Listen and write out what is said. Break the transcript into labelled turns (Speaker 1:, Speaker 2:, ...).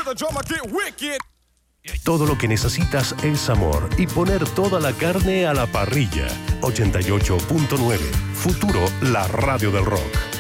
Speaker 1: Todo lo que necesitas es amor y poner toda la carne a la parrilla. 88.9. Futuro, la radio del rock.